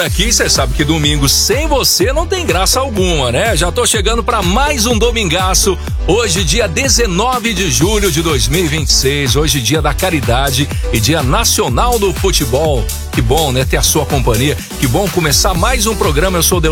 Aqui você sabe que domingo sem você não tem graça alguma, né? Já tô chegando para mais um domingaço. Hoje, dia 19 de julho de 2026. Hoje, dia da caridade e dia nacional do futebol. Que bom, né? Ter a sua companhia. Que bom começar mais um programa. Eu sou o